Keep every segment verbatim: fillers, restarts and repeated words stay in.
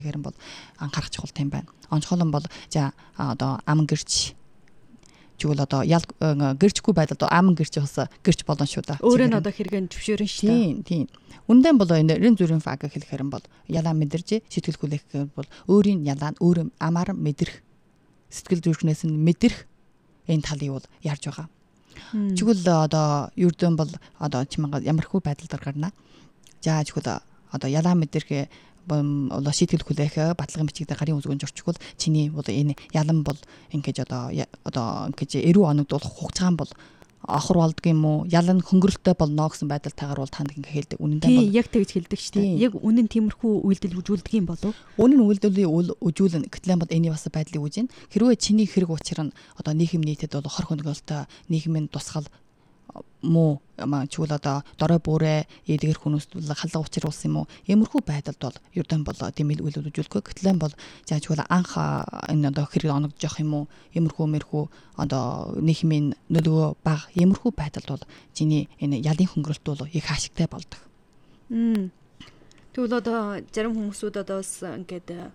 гэрэн бол анхаарах чухал юм байна. Онцгой нь бол за одоо ам гэрч чигвэл одоо ял гэрчгүй байдал одоо ам гэрч бас гэрч болно шүү дээ. Өөрөө нь одоо хэрэгэн зөвшөөрөн шүү дээ. Тийм, тийм. Үндэн бол энэ эрен зүрийн фаг хэлэхээр бол ялаа мэдэрж сэтгэл хүлээх бол өөрийн ялаа нь өөр амаар мэдрэх сэтгэл зүрхнээс нь мэдрэх энэ талыг бол ярьж байгаа. Чигвэл одоо ердөн бол одоо чимээ ямархуу байдал гарна. За чигвэл одоо ялаа мэдрэх одоо сэтгэл хүлээх баталгын бичигдээ гарын үзгэн зорчгол чиний одоо энэ ялан бол ингэж одоо одоо ингэж эрүү оногдуулах хугацаан бол охор болдгийм үү ялан хөнгөрөлтөй болно гэсэн байдалтайгаар бол танд ингэ хэлдэг. Үнэндээ бол яг тэгж хэлдэг шүү дээ. Яг үнэн тиймэрхүү үйлдэл үзүүлдэг юм болов? Үнэн үйлдэлийг үзүүлэн гэтлэн бол энэ бас байдлыг үүжин. Хэрвээ чиний хэрэг учир нь одоо нийгэм нийтэд бол хор хөнгөлөлтөй нийгмийн тусгал муу чигвэл одоо дорой бүрээ эдгэр хүмүүс халдга учир уусан юм уу? Иймэрхүү байдалд бол ердөн бол дэмэл үйл үзүүлэхгүй. Гэтлэн бол за чигвэл анх энэ одоо хэрэг оногдож явах юм уу? Иймэрхүү мэрхүү одоо нийгмийн нөлөө баг иймэрхүү байдалд бол чиний энэ ялын хөнгөрөлт бол их ашигтай болдог. Тэгвэл одоо зарим хүмүүсүүд одоо бас ингээд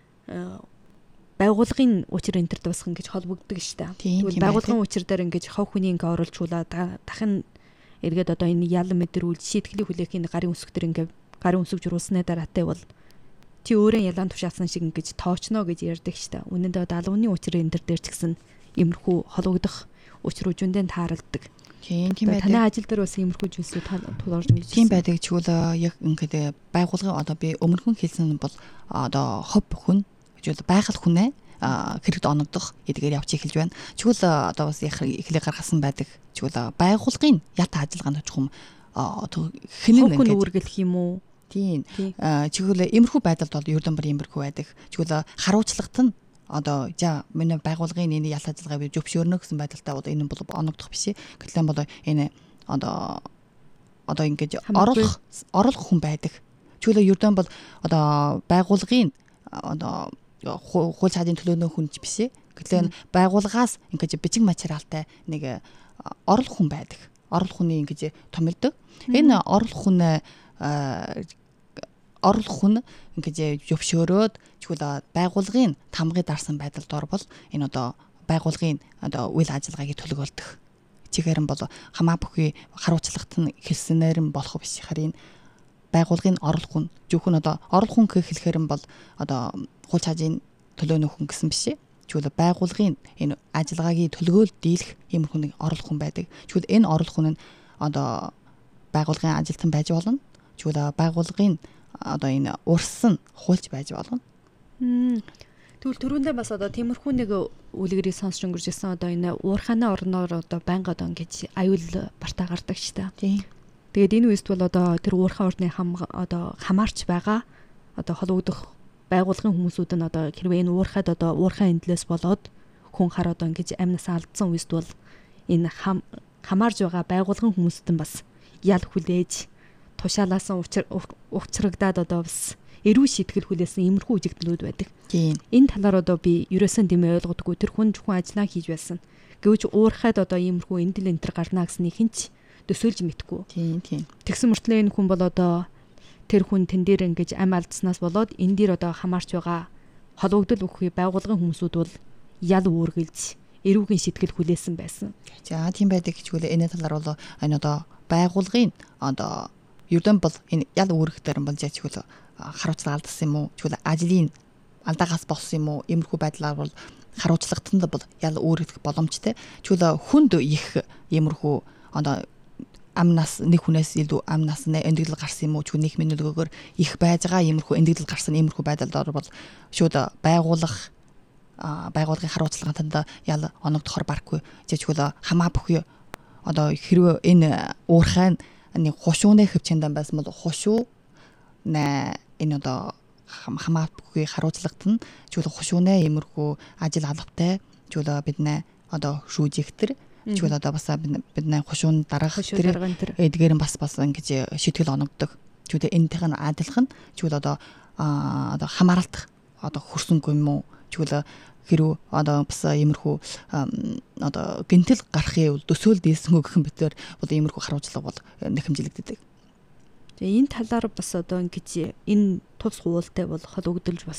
байгуулгын учир энтерд бас ингэж холбогддог шүү дээ. Тэгвэл байгуулгын учир дээр ингэж хов хүний ингэ оруулжуулаад дахин эргээд одоо энэ ял мэдрүүл шийтгэлийн хүлээхийн гарын үсгтэр ингэ гарын үсгж руусны дараатай бол чи өөрөө ялаан тушаасан шиг ингэж тоочно гэж ярьдаг шүү дээ. Үнэн дээр алууны учир энтер дээр ч гэсэн иймэрхүү холбогдох учир үжиндээ тааралдаг. Тийм тийм байдаг. Танай ажил дээр бас иймэрхүү зүйлсүүд тулгарч байна. Тийм байдаг чигвэл яг ингээд байгуулгын одоо би өмнөхөн хэлсэн бол одоо хов хүн жишээл байгаль хүнээ хэрэгт оногдох эдгээр явж эхэлж байна. Чигвэл одоо бас эхлээ гаргасан байдаг. Чигвэл байгуулгын ят ажиллагаанд очих юм хинэн ингээд үүргэлэх юм уу? Тийм. Чигвэл иймэрхүү байдалд бол ердөн бар иймэрхүү байдаг. Чигвэл харуулцлагт нь одоо за миний байгуулгын энэ ялт ажиллагаа би зөвшөөрнө гэсэн байдалтай бол энэ бол оногдох биш. Гэтэл бол энэ одоо одоо ингээд оруулах оруулах хүн байдаг. Чигвэл ердөн бол одоо байгуулгын одоо хууль цаадын төлөөнөө хүнч биш. Гэтэл байгууллагаас ингэж бичиг материалтай нэг орлох хүн байдаг. Орлох хүний ингэж томилдог. Энэ орлох хүн орлох хүн ингэж зөвшөөрөөд чигвэл байгуулгын тамгыг дарсан байдалд орвол энэ одоо байгуулгын одоо үйл ажиллагаагийг төлөвлөдөг. Чигээр нь бол хамаа бүхий харуулцлагт нь хэлснээр нь болох биш харин байгуулгын орлох хүн зөвхөн одоо орлох хүн гэх хэлэхээр нь бол одоо хууль цаажийн төлөөнөх хүн гэсэн биш. Чигвэл байгуулгын энэ ажиллагаагийн төлгөөл дийлэх ийм хүн орлох хүн байдаг. Чигвэл энэ орлох хүн нь одоо байгуулгын ажилтан байж болно. Чигвэл байгуулгын одоо энэ урсан хуульч байж болно. Тэгвэл түрүүндээ бас одоо тиймэрхүү нэг үлгэрийг сонсч өнгөрч ирсэн одоо энэ уурхааны орноор одоо байнга одоо ингэж аюул бартаа гардаг ч та. Тийм. Тэгээд энэ үест бол одоо тэр уурхайн орны хам одоо хамаарч байгаа одоо холбогдох байгуулгын хүмүүсүүд нь одоо хэрвээ энэ уурхайд одоо уурхайн эндлээс болоод хүн хар одоо ингэж амнасаа алдсан үест бол энэ хам хамаарж байгаа байгуулгын хүмүүсд нь бас ял хүлээж тушаалаасан учрагдаад одоо бас эрүү шийтгэл хүлээсэн иймэрхүү үжигдлүүд байдаг. Тийм. Энэ талаар одоо би ерөөсөн дэмэ ойлгодоггүй тэр хүн зөвхөн ажиллаа хийж байсан. Гэвч уурхайд одоо иймэрхүү эндэл энтер гарнаа гэсний хинч төсөөлж мэдгүй. Тийм тийм. Тэгсэн мөртлөө энэ хүн бол одоо тэр хүн тэн дээр ингэж ам алдснаас болоод энэ дээр одоо хамаарч байгаа холбогдол өгөх байгуулгын хүмүүсүүд бол ял үүргэлж эрүүгийн сэтгэл хүлээсэн байсан. За тийм байдаг гэчвэл энэ талаар бол энэ одоо байгуулгын одоо ердөн бол энэ ял үүрэгтэр бол жаачихвэл харуулцлага алдсан юм уу? Чигвэл ажлын алдаагаас болсон юм уу? Иймэрхүү байдлаар бол харуулцлагтанд бол ял үүрэгдэх боломжтой. Чигвэл хүнд их иймэрхүү одоо амнаас нэг хүнээс илүү амнаас эндэгдэл гарсан юм уу ч нийгмийн нөлөөгөөр их байж байгаа иймэрхүү эндэгдэл гарсан иймэрхүү байдалд орвол шууд байгуулах байгуулгын харуулцлаганд ял оногдохоор барахгүй жижигвэл хамаа бүхий одоо хэрвээ энэ уурхайн нэг хушууны хөвчөнд байсан бол хушуу нэ энэ одоо хамаа бүхий харуулцлагт нь жишээл хушууны иймэрхүү ажил албатай жишээл бид нэ одоо шүүжигтэр чигвэл одоо бас бидний хушуун дараах тэр эдгээр нь бас бас ингэж шийтгэл оногддог. Чигвэл энэтэйг нь адилхан чигвэл одоо одоо хамааралт одоо хөрсөнгөө юм уу? Чигвэл хэрүү одоо бас иймэрхүү одоо гинтэл гарахын төсөөл дээсэнгөө гэх юм битээр бол иймэрхүү харуулцлага бол нэхэмжлэгддэг. Тэгээ энэ талаар бас одоо ингэж энэ тус хуултай бол хол өгдөлж бас